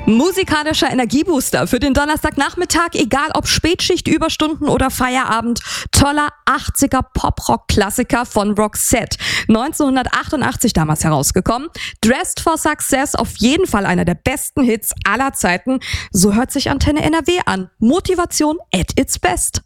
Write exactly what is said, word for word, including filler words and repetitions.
Musikalischer Energiebooster für den Donnerstagnachmittag, egal ob Spätschicht, Überstunden oder Feierabend. Toller achtziger Pop-Rock-Klassiker von Roxette. neunzehnhundertachtundachtzig damals herausgekommen. Dressed for Success, auf jeden Fall einer der besten Hits aller Zeiten. So hört sich Antenne N R W an. Motivation at its best.